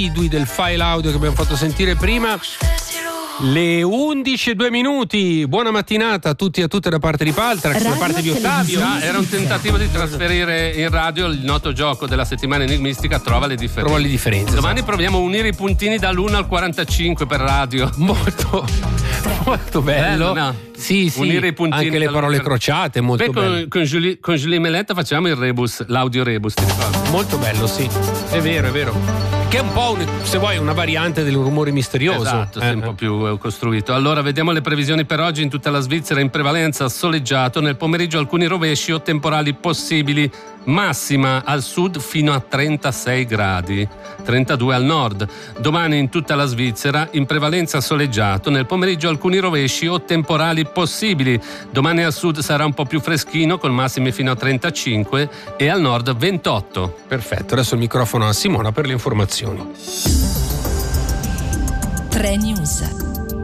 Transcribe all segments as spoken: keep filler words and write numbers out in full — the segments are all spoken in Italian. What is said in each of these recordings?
residui del file audio che abbiamo fatto sentire prima. Le undici e due minuti, buona mattinata a tutti e a tutte da parte di Paltrax, da parte di Ottavio. Ah, era un tentativo di trasferire in radio il noto gioco della settimana enigmistica Trova le differenze. Trova le differenze. Domani esatto. proviamo a unire i puntini dall'uno al quarantacinque per radio. Molto, molto bello. Bello, no? Sì, sì. Unire i puntini. Anche le parole crociate, molto Beh, bello. con, con, Julie, con Julie Meletta facciamo il rebus, l'audio rebus, ti ricordi? Molto bello, sì. È vero, è vero. Che è un po', un, se vuoi, una variante del rumore misterioso. Esatto, eh. sì, un po' più eh, costruito. Allora, vediamo le previsioni per oggi in tutta la Svizzera. In prevalenza soleggiato, nel pomeriggio alcuni rovesci o temporali possibili. Massima al sud fino a trentasei gradi, trentadue al nord. Domani in tutta la Svizzera in prevalenza soleggiato, nel pomeriggio alcuni rovesci o temporali possibili. Domani al sud sarà un po' più freschino con massime fino a trentacinque e al nord ventotto. Perfetto, adesso il microfono a Simona per le informazioni. tre News.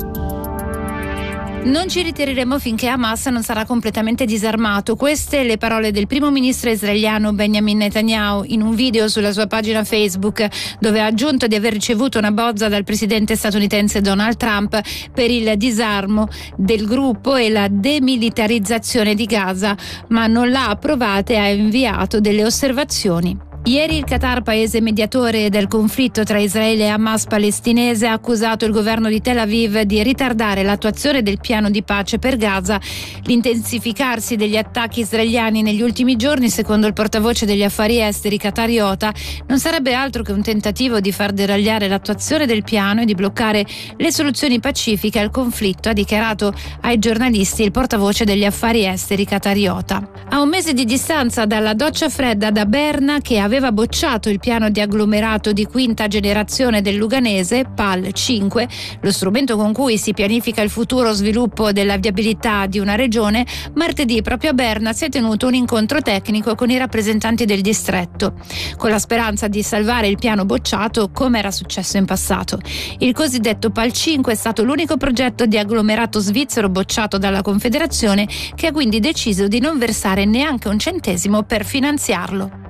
Non ci ritireremo finché Hamas non sarà completamente disarmato. Queste le parole del primo ministro israeliano Benjamin Netanyahu in un video sulla sua pagina Facebook, dove ha aggiunto di aver ricevuto una bozza dal presidente statunitense Donald Trump per il disarmo del gruppo e la demilitarizzazione di Gaza, ma non l'ha approvata e ha inviato delle osservazioni. Ieri il Qatar, paese mediatore del conflitto tra Israele e Hamas palestinese, ha accusato il governo di Tel Aviv di ritardare l'attuazione del piano di pace per Gaza. L'intensificarsi degli attacchi israeliani negli ultimi giorni, secondo il portavoce degli affari esteri qatariota, non sarebbe altro che un tentativo di far deragliare l'attuazione del piano e di bloccare le soluzioni pacifiche al conflitto, ha dichiarato ai giornalisti il portavoce degli affari esteri qatariota. A un mese di distanza dalla doccia fredda da Berna, che aveva aveva bocciato il piano di agglomerato di quinta generazione del Luganese, P A L cinque, lo strumento con cui si pianifica il futuro sviluppo della viabilità di una regione, martedì proprio a Berna si è tenuto un incontro tecnico con i rappresentanti del distretto, con la speranza di salvare il piano bocciato come era successo in passato. Il cosiddetto P A L cinque è stato l'unico progetto di agglomerato svizzero bocciato dalla Confederazione, che ha quindi deciso di non versare neanche un centesimo per finanziarlo.